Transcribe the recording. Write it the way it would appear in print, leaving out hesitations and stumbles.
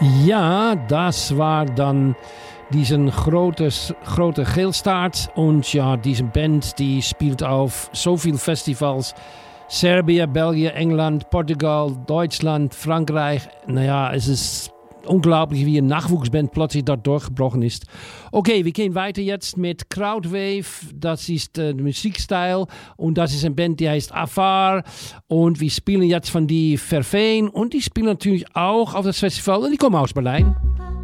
Ja, das war dann diesen grote Geelstaart. Und ja, diese Band, die spielt auf so vielen Festivals. Serbien, Belgien, England, Portugal, Deutschland, Frankreich. Naja, es ist unglaublich, wie eine Nachwuchsband plötzlich dort durchgebrochen ist. Okay, wir gehen weiter jetzt mit Crowdwave. Das ist der Musikstil. Und das ist eine Band, die heißt Afar. Und wir spielen jetzt von die Verfeen. Und die spielen natürlich auch auf das Festival. Und die kommen aus Berlin.